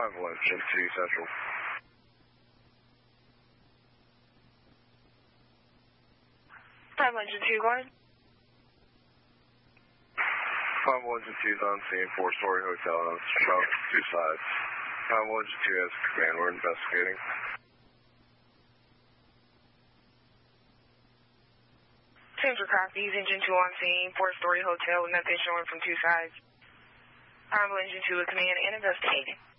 Engine 2 Central. Engine 2, go ahead. Engine 2 is on scene, 4-story hotel, south 2 sides. Engine 2 has command, we're investigating. Central copies, Engine 2 on scene, 4-story hotel with nothing showing from 2 sides. Engine 2 with command and investigating.